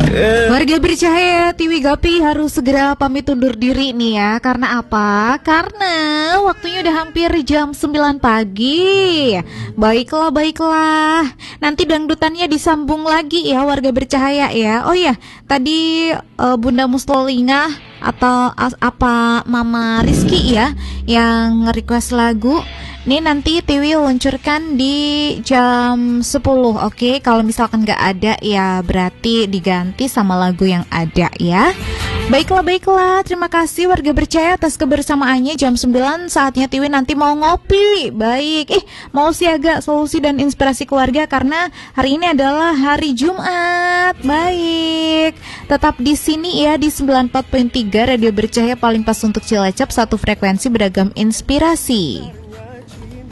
Warga bercahaya, Tiwi Gapi harus segera pamit undur diri nih ya. Karena apa? Karena waktunya udah hampir jam 9 pagi. Baiklah. Nanti dangdutannya disambung lagi ya warga bercahaya ya. Oh ya, tadi Bunda Muslolingah atau apa Mama Rizky ya yang request lagu. Ini nanti Tiwi luncurkan di jam 10, oke? Kalau misalkan gak ada ya berarti diganti sama lagu yang ada ya. Baiklah, terima kasih warga bercahaya atas kebersamaannya. Jam 9 saatnya Tiwi nanti mau ngopi. Baik, mau siaga solusi dan inspirasi keluarga karena hari ini adalah hari Jumat. Baik, tetap di sini ya di 94.3 Radio Bercahaya, paling pas untuk Cilacap, satu frekuensi beragam inspirasi.